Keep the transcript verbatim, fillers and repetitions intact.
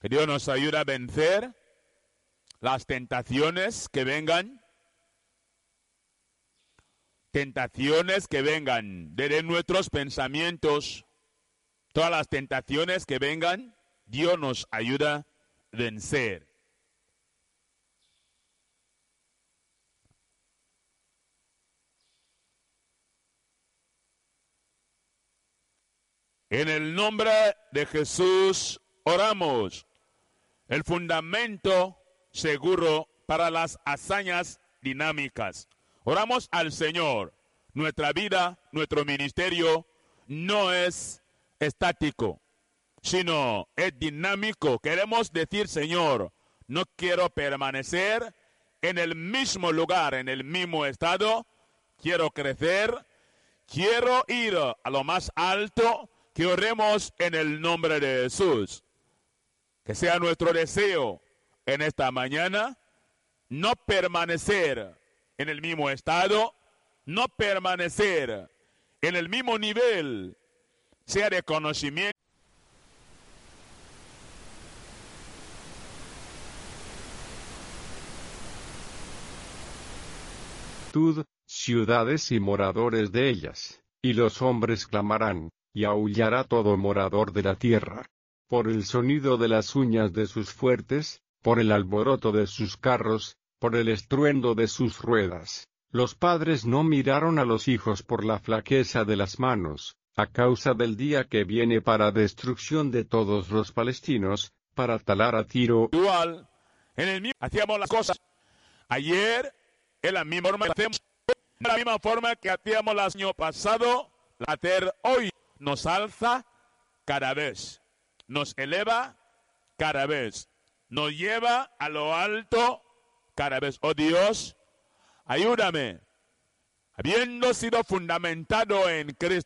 Que Dios nos ayude a vencer las tentaciones que vengan. Tentaciones que vengan desde nuestros pensamientos. Todas las tentaciones que vengan, Dios nos ayuda a vencer. En el nombre de Jesús oramos. El fundamento seguro para las hazañas dinámicas. Oramos al Señor. Nuestra vida, nuestro ministerio no es estático, sino es dinámico. Queremos decir, Señor, no quiero permanecer en el mismo lugar, en el mismo estado. Quiero crecer, quiero ir a lo más alto. Que oremos en el nombre de Jesús. Que sea nuestro deseo en esta mañana no permanecer en el mismo estado, no permanecer en el mismo nivel, sea de conocimiento. Ciudades y moradores de ellas, y los hombres clamarán, y aullará todo morador de la tierra. Por el sonido de las uñas de sus fuertes, por el alboroto de sus carros, por el estruendo de sus ruedas. Los padres no miraron a los hijos por la flaqueza de las manos, a causa del día que viene para destrucción de todos los palestinos, para talar a Tiro. Igual, en el mismo, hacíamos las cosas ayer, en la misma forma que hacemos, en la misma forma que hacíamos el año pasado, la hacer hoy nos alza cada vez, nos eleva cada vez, nos lleva a lo alto cada vez. Oh Dios, ayúdame, habiendo sido fundamentado en Cristo.